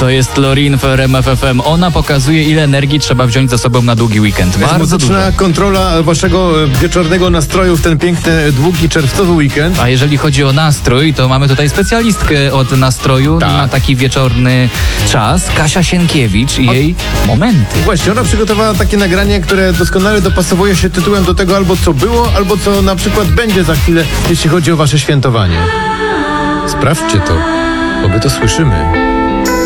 To jest Lorin w RMF FM. Ona pokazuje, ile energii trzeba wziąć ze sobą na długi weekend. Bardzo dużo. Muzyczna kontrola waszego wieczornego nastroju w ten piękny, długi czerwcowy weekend. A jeżeli chodzi o nastrój, to mamy tutaj specjalistkę od nastroju na taki wieczorny czas. Kasia Sienkiewicz i jej momenty. Właśnie, ona przygotowała takie nagranie, które doskonale dopasowuje się tytułem do tego albo co było, albo co na przykład będzie za chwilę, jeśli chodzi o wasze świętowanie. Sprawdźcie to, bo my to słyszymy.